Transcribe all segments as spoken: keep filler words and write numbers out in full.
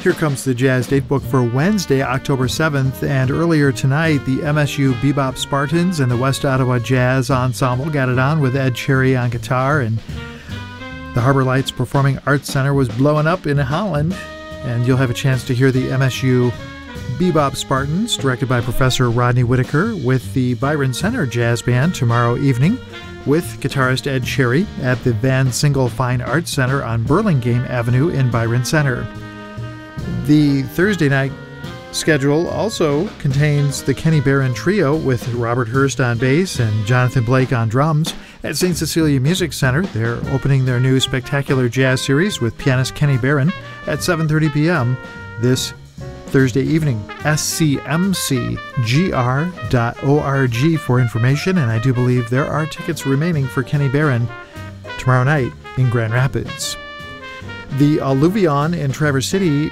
Here comes the Jazz Datebook for Wednesday, October seventh, and earlier tonight, the M S U Bebop Spartans and the West Ottawa Jazz Ensemble got it on with Ed Cherry on guitar, and the Harbor Lights Performing Arts Center was blowing up in Holland, and you'll have a chance to hear the M S U Bebop Spartans, directed by Professor Rodney Whitaker, with the Byron Center Jazz Band tomorrow evening, with guitarist Ed Cherry at the Van Single Fine Arts Center on Burlingame Avenue in Byron Center. The Thursday night schedule also contains the Kenny Barron Trio with Robert Hurst on bass and Jonathan Blake on drums at Saint Cecilia Music Center. They're opening their new Spectacular Jazz series with pianist Kenny Barron at seven thirty p.m. this Thursday evening. S C M C G R dot org for information, and I do believe there are tickets remaining for Kenny Barron tomorrow night in Grand Rapids. The Alluvion in Traverse City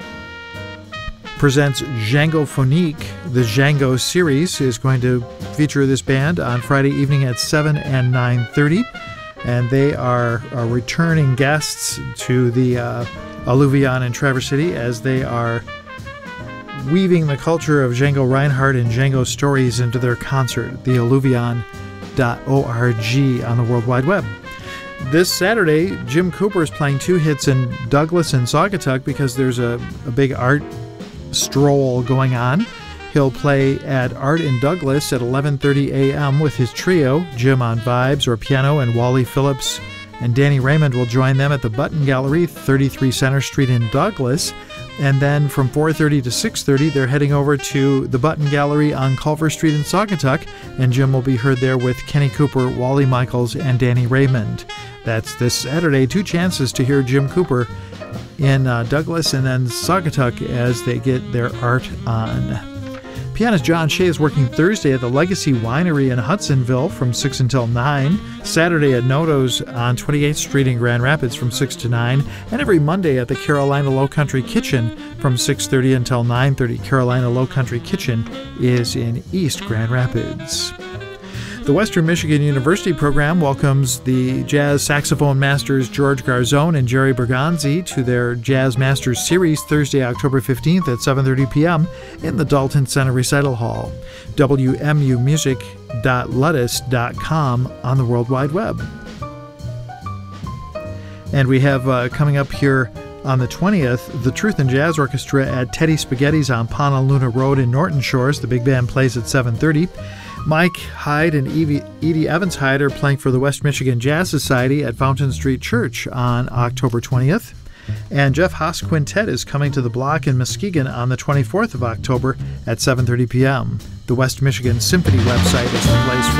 presents Django Phonique. The Django series is going to feature this band on Friday evening at seven and nine thirty, and they are, are returning guests to the uh, Alluvion in Traverse City as they are weaving the culture of Django Reinhardt and Django stories into their concert, the alluvion dot org on the World Wide Web. This Saturday, Jim Cooper is playing two hits in Douglas and Saugatuck because there's a, a big art stroll going on. He'll play at Art in Douglas at eleven thirty a.m. with his trio, Jim on vibes or piano, and Wally Phillips and Danny Raymond will join them at the Button Gallery, thirty-three Center Street in Douglas. And then from four thirty to six thirty, they're heading over to the Button Gallery on Culver Street in Saugatuck, and Jim will be heard there with Kenny Cooper, Wally Michaels, and Danny Raymond. That's this Saturday. Two chances to hear Jim Cooper in uh, Douglas and then Saugatuck as they get their art on. Pianist John Shea is working Thursday at the Legacy Winery in Hudsonville from six until nine, Saturday at Noto's on twenty-eighth Street in Grand Rapids from six to nine, and every Monday at the Carolina Low Country Kitchen from six thirty until nine thirty. Carolina Low Country Kitchen is in East Grand Rapids. The Western Michigan University program welcomes the jazz saxophone masters George Garzone and Jerry Bergonzi to their Jazz Masters Series Thursday, October fifteenth at seven thirty p.m. in the Dalton Center Recital Hall. W M U music dot ludus dot com on the World Wide Web. And we have uh, coming up here on the twentieth, the Truth and Jazz Orchestra at Teddy Spaghetti's on Ponaluna Road in Norton Shores. The big band plays at seven thirty. Mike Hyde and Evie, Edie Evans Hyde are playing for the West Michigan Jazz Society at Fountain Street Church on October twentieth. And Jeff Haas Quintet is coming to the Block in Muskegon on the twenty-fourth of October at seven thirty p.m. The West Michigan Symphony website is the place for